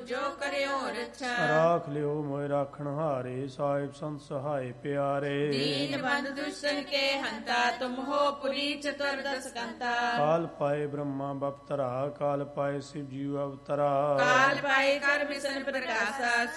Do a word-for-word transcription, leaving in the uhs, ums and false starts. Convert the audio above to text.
ਜੋ ਕਰਿਓ ਰੱਛਾ। ਰਾਖ ਲਿਓ ਮੋਇ ਰਾਖਣ ਹਾਰੇ, ਸਾਹਿਬ ਸੰਤ ਸਹਾਏ ਪਿਆਰੇ। ਦੀਨ ਬੰਦ ਦੁਸ਼ਟਨ ਕੇ ਹੰਤਾ, ਤੁਮ ਹੋ ਪੁਰੀ ਚਤੁਰਦਸ ਕੰਤਾ। ਕਾਲ ਪਾਏ ਬ੍ਰਹਮਾ ਬਪਤਰਾ, ਕਾਲ ਪਾਏ ਸ਼ਿਵ ਜੀਉ ਅਵਤਰਾ। ਕਾਲ ਪਾਏ ਕਰ ਵਿਸ਼ਨ ਪ੍ਰਕਾਸ਼ਾ,